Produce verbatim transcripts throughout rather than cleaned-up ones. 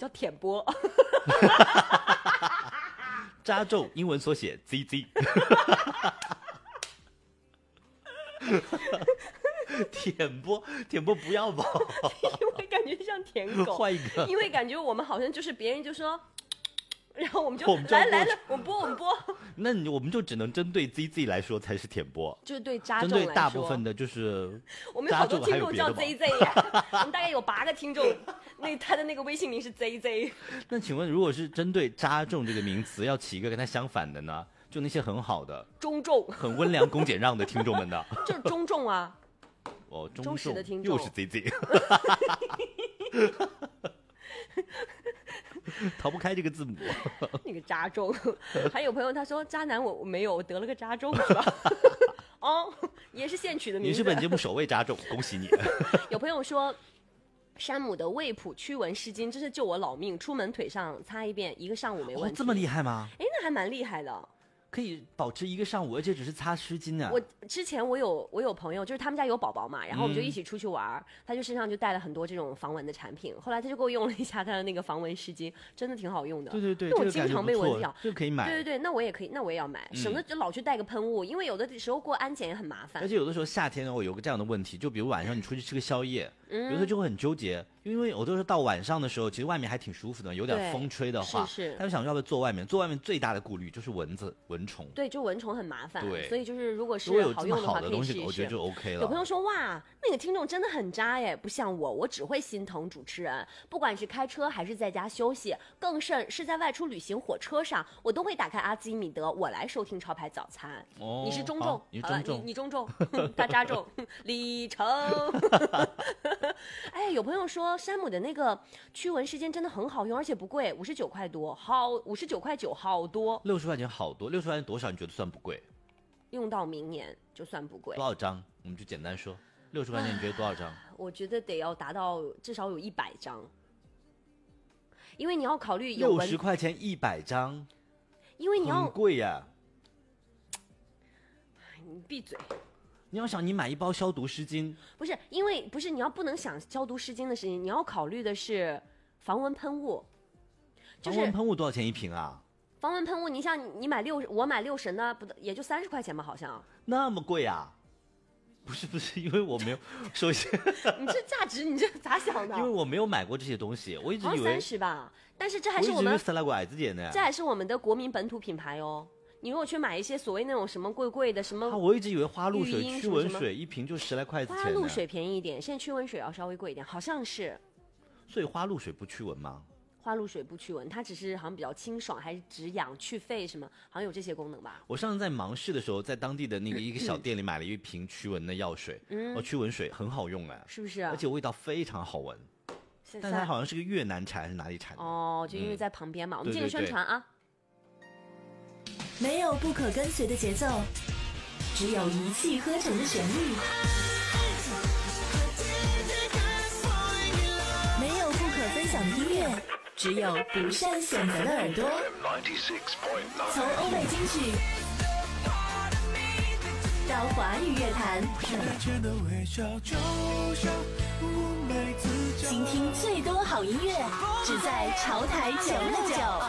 叫舔播。 扎重英文缩写 Z Z。舔播，舔播不要吧？ 因为感觉像舔狗。 换一个。 因为感觉我们好像就是别人就说，然后我们就我们就来来了，我们播我们播。 那你我们就只能针对 Z Z 来说才是舔播， 就是对扎针重来说。 对大部分的就是我们有好多听众叫 Z Z 呀，我们大概有八个听众，那他的那个微信名是 Z Z。 那请问，如果是针对扎重这个名词，要起一个跟它相反的呢？就那些很好的、 中重、 很温良恭俭让的听众们的， 就是中重啊。 哦，中忠实的听众又是 Z Z。逃不开这个字母。 那个扎重，还有朋友他说渣男我我没有，我得了个扎重是吧？哦，也是现取的名字。 你是本节目首位扎重，恭喜你。 有朋友说。山姆的味谱驱蚊湿巾真是救我老命，出门腿上擦一遍，一个上午没问题。 哦，这么厉害吗？ 哎，那还蛮厉害的。 可以保持一个上午，而且只是擦湿巾啊！ 我之前我有我有朋友，就是他们家有宝宝嘛，然后我们就一起出去玩，嗯、他就身上就带了很多这种防蚊的产品。后来他就给我用了一下他的那个防蚊湿巾，真的挺好用的。 对对对， 因为我经常被蚊子咬， 这个可以买。 对对对，那我也可以，那我也要买，嗯、省得就老去带个喷雾，因为有的时候过安检也很麻烦。 而且有的时候夏天呢，我有个这样的问题，就比如晚上你出去吃个宵夜，嗯、有的时候就会很纠结，因为有的时候到晚上的时候，其实外面还挺舒服的，有点风吹的话， 是是， 他就想要不要坐外面？坐外面最大的顾虑就是蚊子、蚊虫。 对，就蚊虫很麻烦， 对， 所以就是如果是好用的话，可以试一试。我觉得就 OK 了。 有朋友说哇，那个听众真的很渣耶，不像我，我只会心疼主持人，不管是开车还是在家休息，更甚是在外出旅行火车上，我都会打开阿基米德，我来收听潮牌早餐。 哦， 你是中重， 你中重， 你你中重，他渣重，李成。哎，有朋友说山姆的那个驱蚊湿巾真的很好用，而且不贵，五十九块多，好，五十九块九，好多。 六十块钱好多，六十块钱多少？你觉得算不贵？ 用到明年就算不贵。 多少张？我们就简单说，六十块钱你觉得多少张？ 我觉得得要达到至少有一百张，因为你要考虑有六十块钱一百张， 因为你要很贵呀。 你闭嘴！ 你要想，你买一包消毒湿巾， 不是因为不是你要不能想消毒湿巾的事情，你要考虑的是防蚊喷雾。就是、 防蚊喷雾多少钱一瓶啊？ 防蚊喷雾，你像你买六，我买六神的，不也就三十块钱吧？好像那么贵啊？不是不是，因为我没有，首先你这价值你这咋想的？ 因为我没有买过这些东西，我一直以为三十吧，但是这还是我们三拉拐子点的， 这还是我们的国民本土品牌哦。你如果去买一些所谓那种什么贵贵的什么、啊， 我一直以为花露水驱蚊水一瓶就十来块钱。 花露水便宜一点，现在驱蚊水要稍微贵一点，好像是。 所以花露水不驱蚊吗？ 花露水不驱蚊，它只是好像比较清爽，还是止痒去肺什么，好像有这些功能吧。 我上次在芒市的时候，在当地的那个一个小店里买了一瓶驱蚊的药水，嗯，哦，驱蚊水很好用哎， 是不是、啊？ 而且味道非常好闻。但它好像是个越南产还是哪里产的？ 哦，就因为在旁边嘛。嗯、我们进行宣传啊。 没有不可跟随的节奏，只有一气呵成的旋律。没有不可分享的音乐，只有不善选择的耳朵。从欧美金曲到华语乐坛，倾听最多好音乐，只在潮台九六九。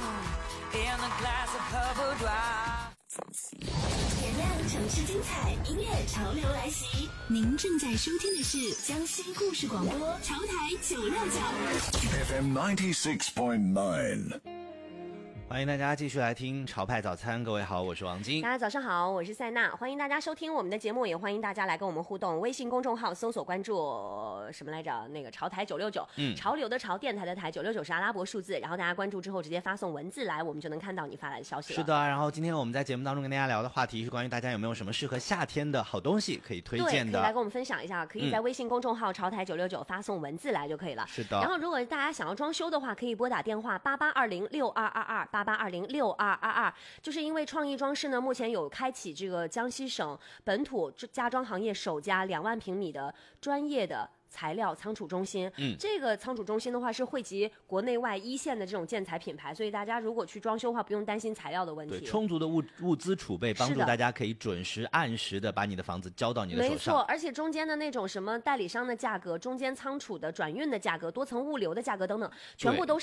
点亮城市精彩，音乐潮流来袭。您正在收听的是江西故事广播潮台九六九 F M ninety-six point nine。 欢迎大家继续来听潮派早餐，各位好，我是王晶。 大家早上好，我是塞娜，欢迎大家收听我们的节目，也欢迎大家来跟我们互动。微信公众号搜索关注什么来着？那个潮台九六九，嗯，潮流的潮，电台的台，九六九是阿拉伯数字。然后大家关注之后，直接发送文字来，我们就能看到你发来的消息了。 是的，然后今天我们在节目当中跟大家聊的话题是关于大家有没有什么适合夏天的好东西可以推荐的， 对，可以来跟我们分享一下。可以在微信公众号潮台九六九发送文字来就可以了。 是的。 然后如果大家想要装修的话，可以拨打电话八八二零六二二二八八二零六二二二，就是因为创意装饰呢，目前有开启这个江西省本土家装行业首家两万平米的专业的材料仓储中心。嗯，这个仓储中心的话是汇集国内外一线的这种建材品牌，所以大家如果去装修的话，不用担心材料的问题。 对，充足的物物资储备，帮助大家可以准时按时的把你的房子交到你的手上。 没错，而且中间的那种什么代理商的价格、中间仓储的转运的价格、多层物流的价格等等，全部都